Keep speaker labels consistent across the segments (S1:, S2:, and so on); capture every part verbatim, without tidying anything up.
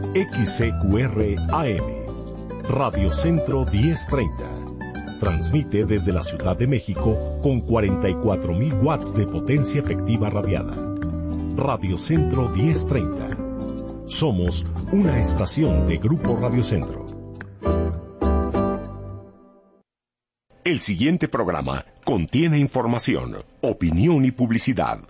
S1: X C Q R A M, Radio Centro diez treinta. Transmite desde la Ciudad de México con cuarenta y cuatro mil watts de potencia efectiva radiada. Radio Centro diez treinta. Somos una estación de Grupo Radio Centro. El siguiente programa contiene información, opinión y publicidad.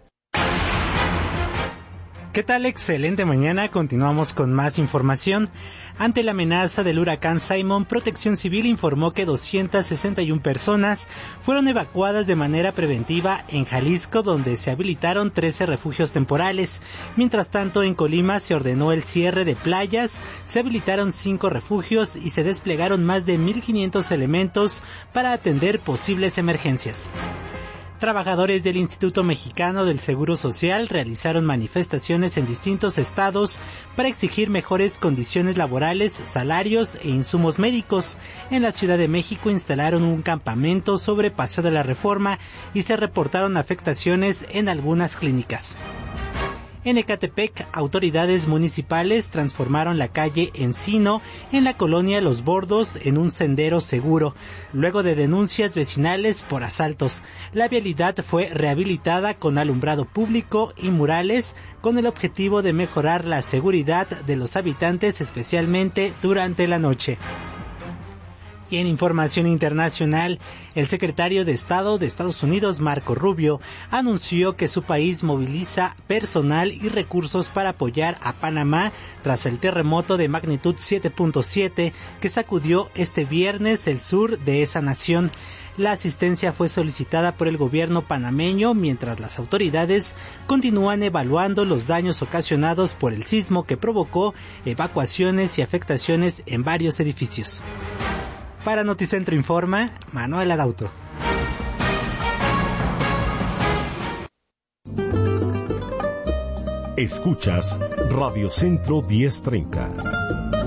S2: ¿Qué tal? Excelente mañana. Continuamos con más información. Ante la amenaza del huracán Simon, Protección Civil informó que doscientas sesenta y una personas fueron evacuadas de manera preventiva en Jalisco, donde se habilitaron trece refugios temporales. Mientras tanto, en Colima se ordenó el cierre de playas, se habilitaron cinco refugios y se desplegaron más de mil quinientos elementos para atender posibles emergencias. Trabajadores del Instituto Mexicano del Seguro Social realizaron manifestaciones en distintos estados para exigir mejores condiciones laborales, salarios e insumos médicos. En la Ciudad de México instalaron un campamento sobre Paseo de la Reforma y se reportaron afectaciones en algunas clínicas. En Ecatepec, autoridades municipales transformaron la calle Encino en la colonia Los Bordos en un sendero seguro. Luego de denuncias vecinales por asaltos, la vialidad fue rehabilitada con alumbrado público y murales con el objetivo de mejorar la seguridad de los habitantes, especialmente durante la noche. Y en información internacional, el secretario de Estado de Estados Unidos, Marco Rubio, anunció que su país moviliza personal y recursos para apoyar a Panamá tras el terremoto de magnitud siete punto siete que sacudió este viernes el sur de esa nación. La asistencia fue solicitada por el gobierno panameño mientras las autoridades continúan evaluando los daños ocasionados por el sismo que provocó evacuaciones y afectaciones en varios edificios. Para Noticentro Informa, Manuel Adauto.
S1: Escuchas Radio Centro diez treinta.